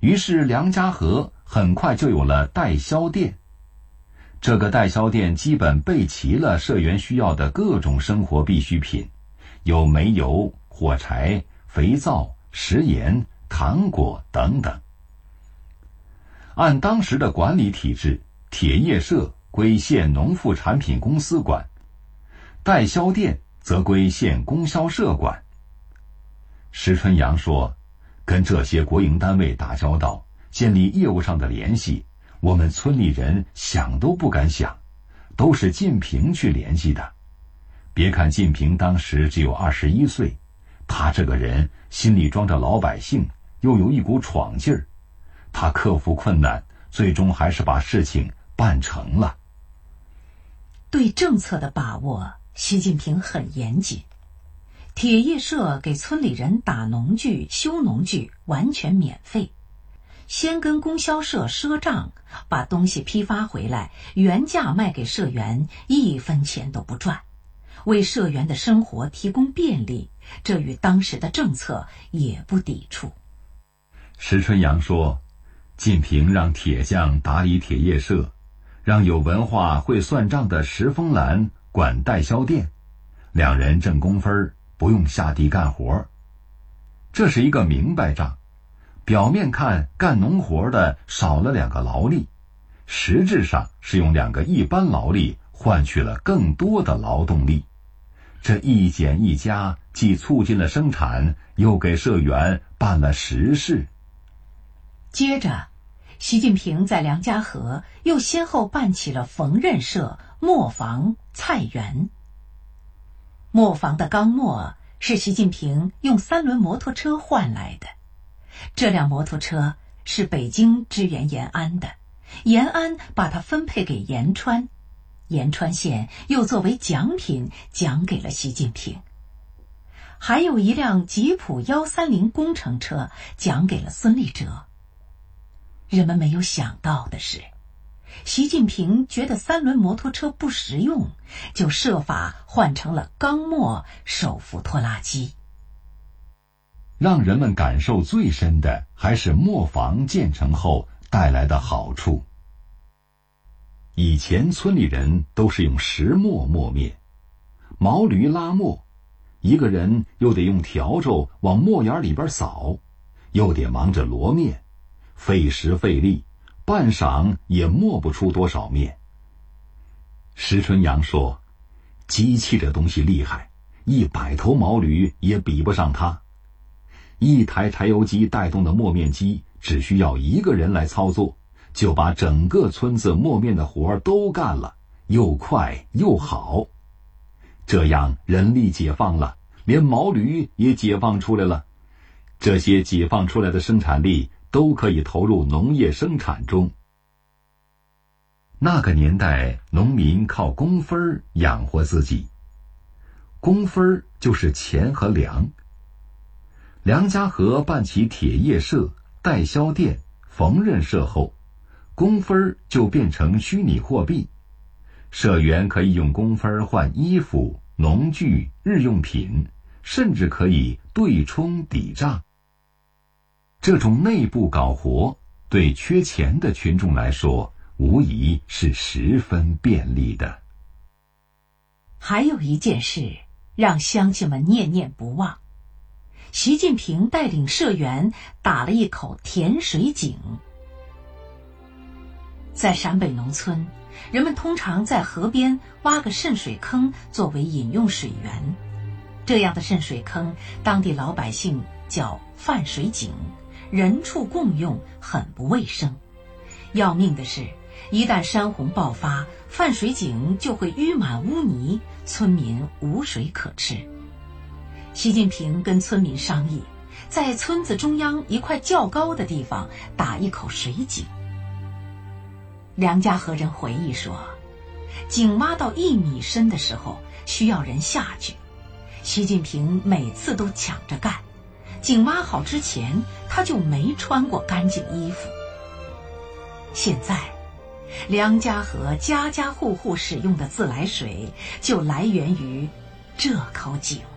于是梁家河很快就有了代销店。这个代销店基本备齐了社员需要的各种生活必需品，有煤油、火柴、肥皂、食盐、糖果等等。按当时的管理体制，铁业社归县农副产品公司管，代销店则归县供销社管。石春阳说，跟这些国营单位打交道，建立业务上的联系，我们村里人想都不敢想，都是晋平去联系的。别看晋平当时只有21岁，他这个人心里装着老百姓，又有一股闯劲儿。他克服困难，最终还是把事情办成了。 对政策的把握，习近平很严谨。铁业社给村里人打农具、修农具完全免费，先跟供销社赊账，把东西批发回来，原价卖给社员，1分钱都不赚，为社员的生活提供便利，这与当时的政策也不抵触。 石春阳说，晋平让铁匠打理铁业社，让有文化会算账的石峰兰管代销店，两人挣工分，不用下地干活。这是一个明白账，表面看干农活的少了2个劳力，实质上是用2个一般劳力换取了更多的劳动力。这一减一加，既促进了生产，又给社员办了实事。 接着，习近平在梁家河又先后办起了缝纫社、磨坊、菜园。磨坊的钢磨是习近平用3轮摩托车换来的，这辆摩托车是北京支援延安的，延安把它分配给延川，延川县又作为奖品奖给了习近平。还有一辆吉普130工程车奖给了孙立哲。人们没有想到的是，习近平觉得3轮摩托车不实用，就设法换成了钢磨手扶拖拉机。 让人们感受最深的还是磨坊建成后带来的好处。以前村里人都是用石磨磨面，毛驴拉磨，一个人又得用笤帚往磨眼里边扫，又得忙着罗面，费时费力，半晌也磨不出多少面。石春阳说，机器这东西厉害，100头毛驴也比不上它。一台柴油机带动的磨面机只需要1个人来操作，就把整个村子磨面的活都干了，又快又好。这样人力解放了，连毛驴也解放出来了。这些解放出来的生产力都可以投入农业生产中。那个年代，农民靠工分养活自己，工分就是钱和粮。梁家河办起铁业社、代销店、缝纫社后，工分就变成虚拟货币，社员可以用工分换衣服、农具、日用品，甚至可以对冲抵账。这种内部搞活，对缺钱的群众来说，无疑是十分便利的。 还有一件事让乡亲们念念不忘，习近平带领社员打了一口甜水井。在陕北农村，人们通常在河边挖个渗水坑作为饮用水源，这样的渗水坑当地老百姓叫泛水井，人畜共用，很不卫生。要命的是，一旦山洪爆发，泛水井就会淤满污泥，村民无水可吃。习近平跟村民商议，在村子中央一块较高的地方打一口水井。梁家河人回忆说，井挖到1米深的时候需要人下去，习近平每次都抢着干，井挖好之前他就没穿过干净衣服。现在梁家河家家户户使用的自来水就来源于这口井。